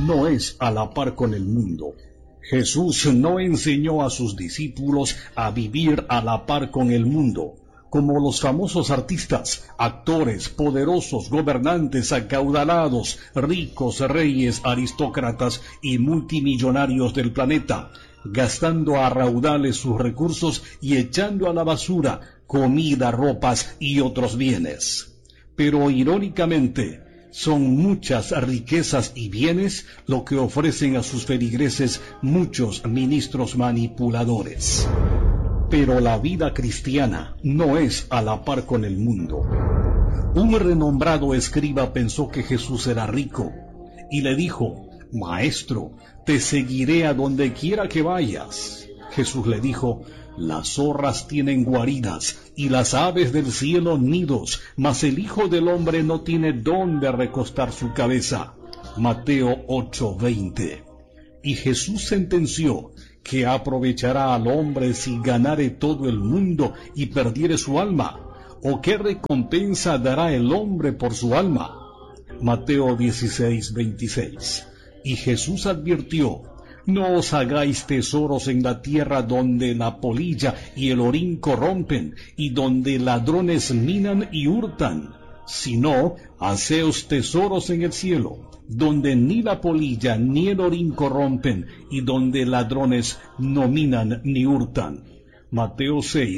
no es a la par con el mundo. Jesús no enseñó a sus discípulos a vivir a la par con el mundo, como los famosos artistas, actores, poderosos, gobernantes, acaudalados, ricos, reyes, aristócratas y multimillonarios del planeta, gastando a raudales sus recursos y echando a la basura comida, ropas y otros bienes. Pero irónicamente, son muchas riquezas y bienes lo que ofrecen a sus feligreses muchos ministros manipuladores. Pero la vida cristiana no es a la par con el mundo. Un renombrado escriba pensó que Jesús era rico y le dijo: «Maestro, te seguiré a donde quiera que vayas». Jesús le dijo: «Las zorras tienen guaridas y las aves del cielo nidos, mas el Hijo del Hombre no tiene dónde recostar su cabeza». Mateo 8:20. Y Jesús sentenció: «¿Qué aprovechará al hombre si ganare todo el mundo y perdiere su alma? ¿O qué recompensa dará el hombre por su alma?». Mateo 16:26. Y Jesús advirtió: «No os hagáis tesoros en la tierra donde la polilla y el orín corrompen, y donde ladrones minan y hurtan, sino haceos tesoros en el cielo, donde ni la polilla ni el orín corrompen, y donde ladrones no minan ni hurtan». Mateo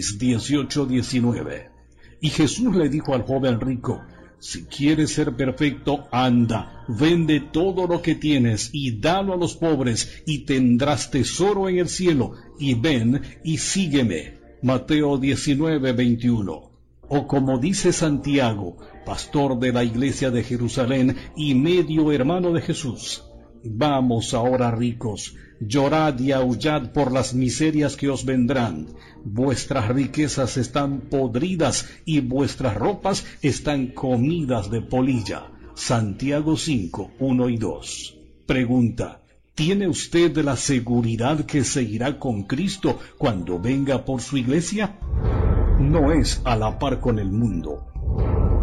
6:18-19. Y Jesús le dijo al joven rico: «Si quieres ser perfecto, anda, vende todo lo que tienes y dalo a los pobres, y tendrás tesoro en el cielo, y ven y sígueme». Mateo 19:21. O como dice Santiago, pastor de la iglesia de Jerusalén y medio hermano de Jesús: «Vamos ahora, ricos, llorad y aullad por las miserias que os vendrán. Vuestras riquezas están podridas y vuestras ropas están comidas de polilla». Santiago 5:1 y 2. Pregunta: ¿tiene usted la seguridad que se irá con Cristo cuando venga por su iglesia? No es a la par con el mundo.